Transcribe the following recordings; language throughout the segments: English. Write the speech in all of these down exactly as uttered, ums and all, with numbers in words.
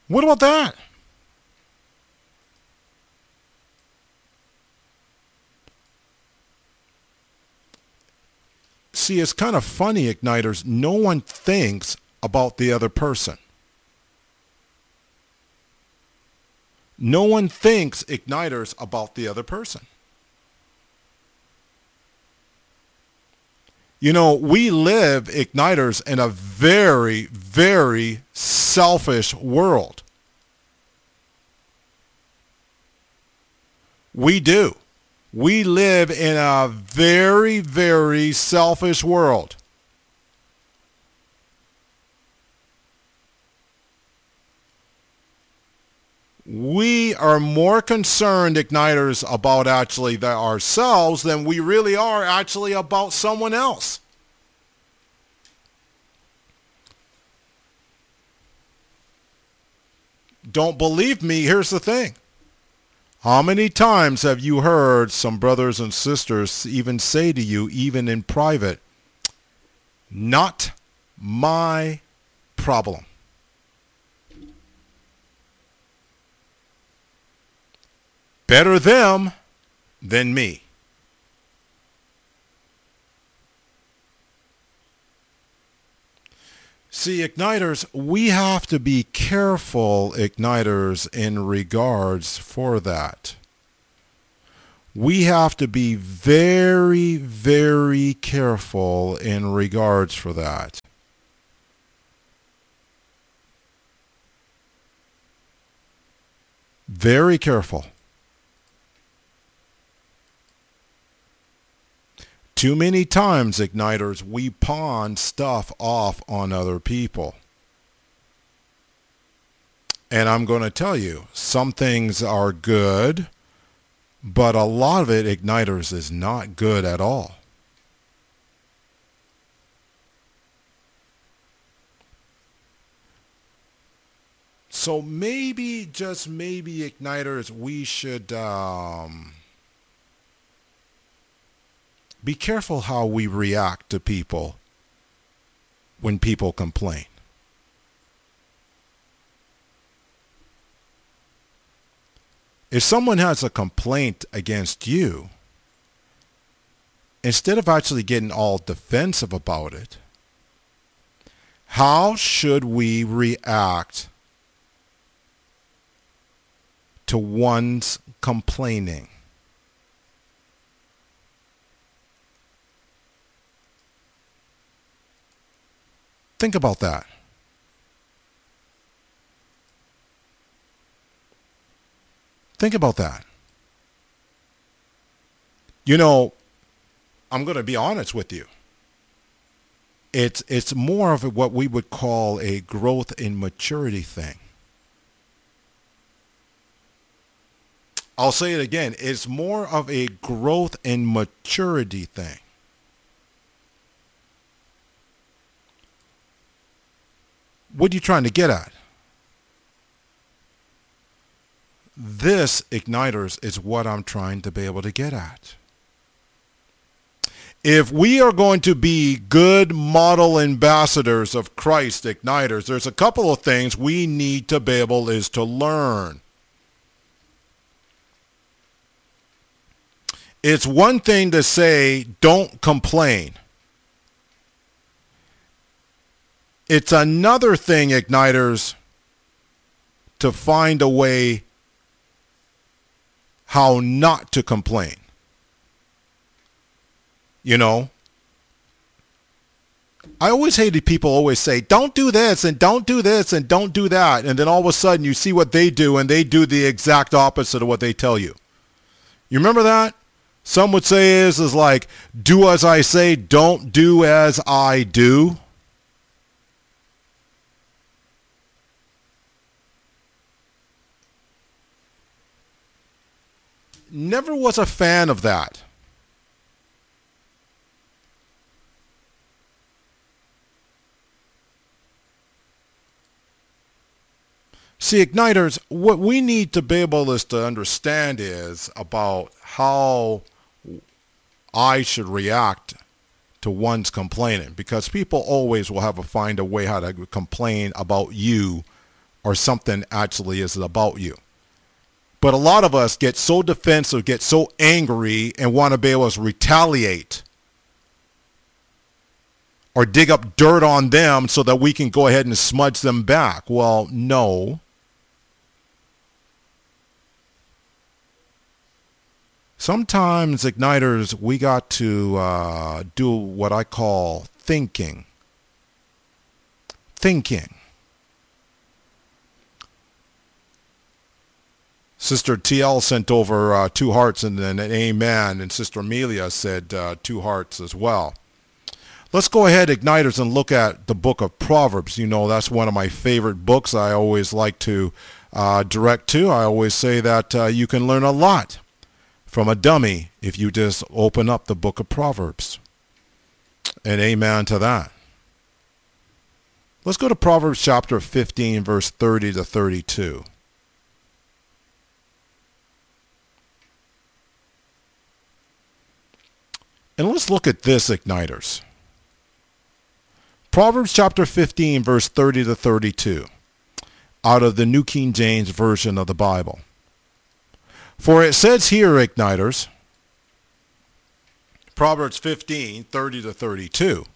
What about that? See, it's kind of funny, Igniters. No one thinks about the other person. No one thinks, Igniters, about the other person. You know, we live, Igniters, in a very, very selfish world. We do. We live in a very, very selfish world. We are more concerned, Igniters, about actually the, ourselves than we really are actually about someone else. Don't believe me? Here's the thing. How many times have you heard some brothers and sisters even say to you, even in private, not my problem? Better them than me. See, Igniters, we have to be careful, Igniters, in regards for that. We have to be very, very careful in regards for that. Very careful. Too many times, Igniters, we pawn stuff off on other people. And I'm going to tell you, some things are good, but a lot of it, Igniters, is not good at all. So maybe, just maybe, Igniters, we should... Um, Be careful how we react to people when people complain. If someone has a complaint against you, instead of actually getting all defensive about it, how should we react to one's complaining? Think about that. Think about that. You know, I'm going to be honest with you. It's it's more of what we would call a growth in maturity thing. I'll say it again. It's more of a growth in maturity thing. What are you trying to get at? This, Igniters, is what I'm trying to be able to get at. If we are going to be good model ambassadors of Christ, Igniters, there's a couple of things we need to be able is to learn. It's one thing to say, don't complain. It's another thing, Igniters, to find a way how not to complain. You know? I always hated people always say, don't do this and don't do this and don't do that. And then all of a sudden you see what they do and they do the exact opposite of what they tell you. You remember that? Some would say is, is like, do as I say, don't do as I do. Never was a fan of that. See, Igniters, what we need to be able is to understand is about how I should react to one's complaining, because people always will have to find a way how to complain about you or something actually is about you. But a lot of us get so defensive, get so angry, and want to be able to retaliate or dig up dirt on them so that we can go ahead and smudge them back. Well, no. Sometimes, igniters, we got to uh, do what I call thinking. Thinking. Sister T L sent over uh, two hearts and then an amen, and Sister Amelia said uh, two hearts as well. Let's go ahead, igniters, and look at the book of Proverbs. You know, that's one of my favorite books I always like to uh, direct to. I always say that uh, you can learn a lot from a dummy if you just open up the book of Proverbs. And amen to that. Let's go to Proverbs chapter fifteen, verse thirty to thirty-two. And let's look at this, igniters. Proverbs chapter fifteen, verse thirty to thirty-two, out of the New King James Version of the Bible. For it says here, igniters, Proverbs fifteen, thirty to thirty-two.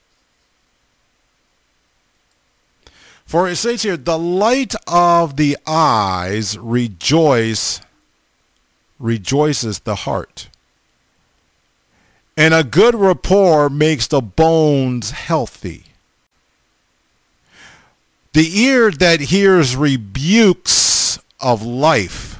For it says here, the light of the eyes rejoice, rejoices the heart. And a good rapport makes the bones healthy. The ear that hears rebukes of life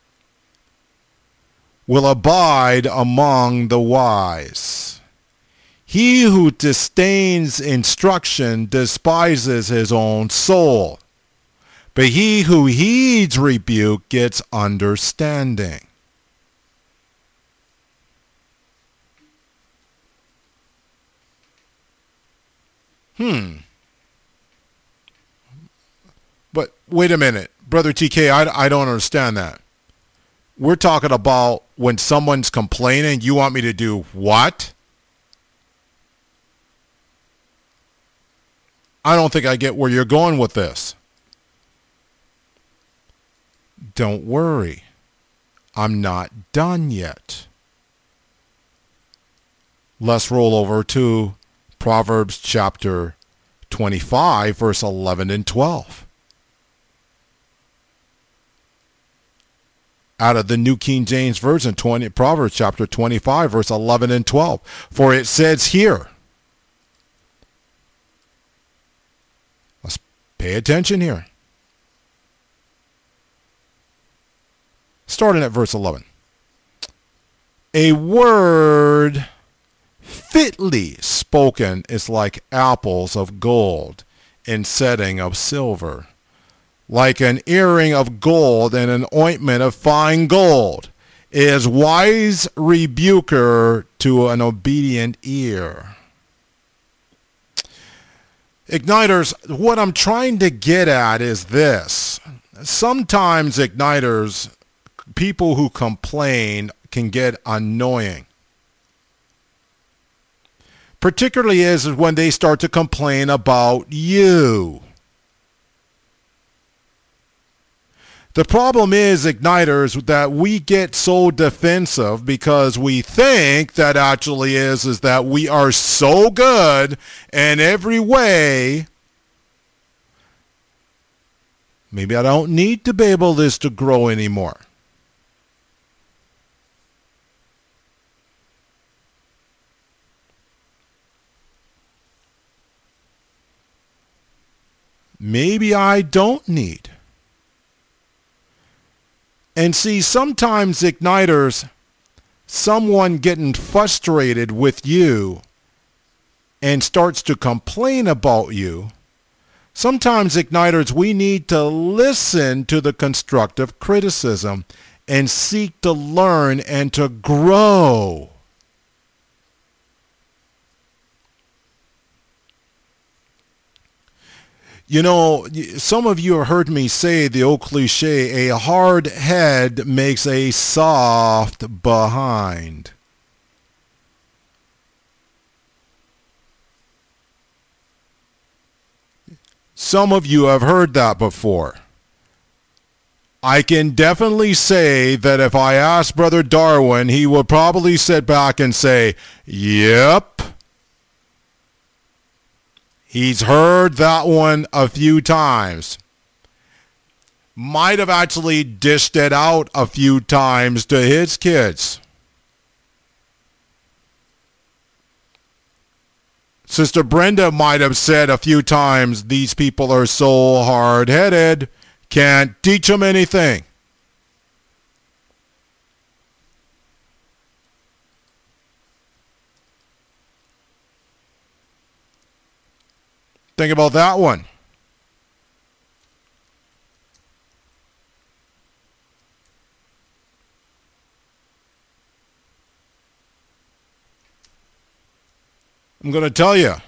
will abide among the wise. He who disdains instruction despises his own soul, but he who heeds rebuke gets understanding. Hmm. But wait a minute, Brother T K, I, I don't understand that. We're talking about when someone's complaining, you want me to do what? I don't think I get where you're going with this. Don't worry. I'm not done yet. Let's roll over to Proverbs chapter twenty-five, verse eleven and twelve. Out of the New King James Version, twenty, Proverbs chapter twenty-five, verse eleven and twelve. For it says here, let's pay attention here. Starting at verse eleven. A word fitly spoken is like apples of gold in setting of silver, like an earring of gold and an ointment of fine gold, is wise rebuker to an obedient ear. Igniters, what I'm trying to get at is this. Sometimes, igniters, people who complain can get annoying. Particularly is when they start to complain about you. The problem is, igniters, that we get so defensive because we think that actually is, is that we are so good in every way. Maybe I don't need to be able this to grow anymore. Maybe I don't need. And see, sometimes, igniters, someone getting frustrated with you and starts to complain about you, sometimes, igniters, we need to listen to the constructive criticism and seek to learn and to grow. You know, some of you have heard me say the old cliche, a hard head makes a soft behind. Some of you have heard that before. I can definitely say that if I asked Brother Darwin, he would probably sit back and say, yep. He's heard that one a few times. Might have actually dished it out a few times to his kids. Sister Brenda might have said a few times, these people are so hard-headed, can't teach them anything. Think about that one. I'm going to tell you,